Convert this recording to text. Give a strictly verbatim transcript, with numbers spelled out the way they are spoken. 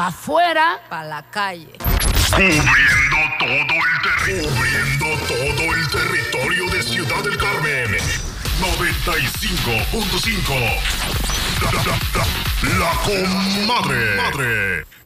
pa' afuera, pa' la calle. Cubriendo todo el territorio. Cubriendo todo el territorio de Ciudad del Carmen. noventa y cinco punto cinco. La, la, la, la comadre. Madre.